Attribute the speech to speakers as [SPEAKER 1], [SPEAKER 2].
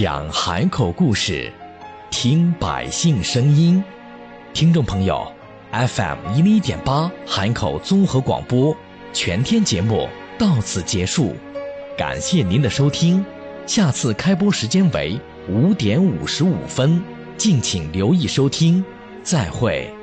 [SPEAKER 1] 讲海口故事，听百姓声音。听众朋友 ，FM11.8 海口综合广播全天节目到此结束，感谢您的收听，下次开播时间为5点55分，敬请留意收听，再会。